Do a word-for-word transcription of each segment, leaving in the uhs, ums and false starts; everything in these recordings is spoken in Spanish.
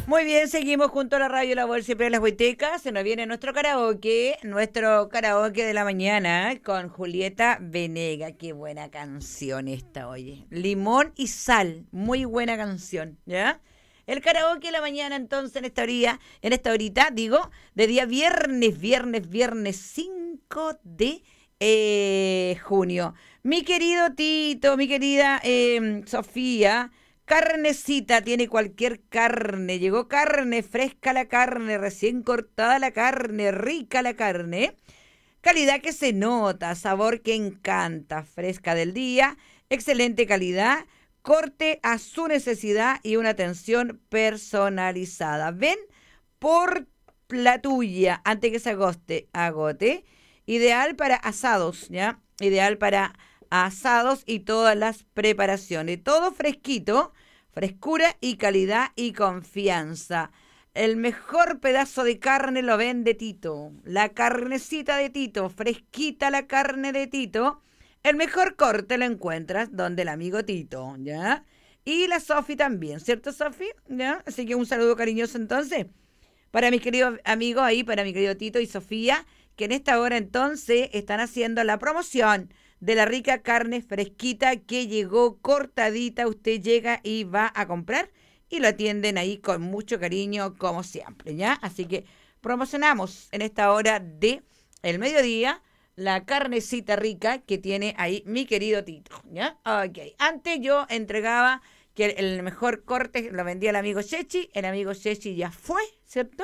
Muy bien, seguimos junto a la radio La Voz siempre de las Huitecas. Se nos viene nuestro karaoke, nuestro karaoke de la mañana con Julieta Venegas. Qué buena canción esta, oye. Limón y sal, muy buena canción, ¿ya? El karaoke de la mañana entonces en esta horita, en esta horita, digo, de día viernes, viernes, viernes cinco de eh, junio. Mi querido Tito, mi querida eh, Sofía, carnecita, tiene cualquier carne. Llegó carne, fresca la carne, recién cortada la carne, rica la carne. Calidad que se nota, sabor que encanta, fresca del día, excelente calidad, corte a su necesidad y una atención personalizada. Ven por la tuya antes que se agote, agote. Ideal para asados, ¿ya? Ideal para asados y todas las preparaciones. Todo fresquito, frescura y calidad y confianza. El mejor pedazo de carne lo vende Tito. La carnecita de Tito, fresquita la carne de Tito. El mejor corte lo encuentras donde el amigo Tito, ¿ya? Y la Sofi también, ¿cierto, Sofi? ¿Ya? Así que un saludo cariñoso entonces para mis queridos amigos ahí, para mi querido Tito y Sofía, que en esta hora entonces están haciendo la promoción de la rica carne fresquita que llegó cortadita. Usted llega y va a comprar y lo atienden ahí con mucho cariño como siempre, ¿ya? Así que promocionamos en esta hora de el mediodía la carnecita rica que tiene ahí mi querido Tito, ¿ya? Ok, antes yo entregaba que el, el mejor corte lo vendía el amigo Chechi, el amigo Chechi ya fue, ¿cierto?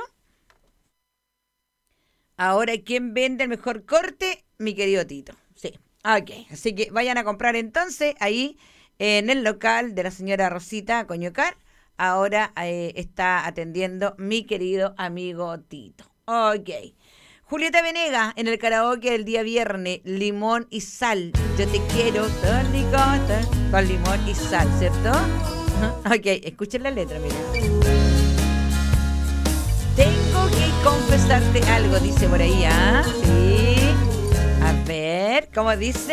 Ahora, ¿quién vende el mejor corte? Mi querido Tito, sí. Ok, así que vayan a comprar entonces ahí en el local de la señora Rosita Coñocar. Ahora eh, está atendiendo mi querido amigo Tito. Ok. Julieta Venegas en el karaoke del día viernes, limón y sal. Yo te quiero con limón, con limón y sal, ¿cierto? Ok, escuchen la letra, mira. Tengo que confesarte algo, dice por ahí, ¿ah? Sí. A ver, ¿cómo dice?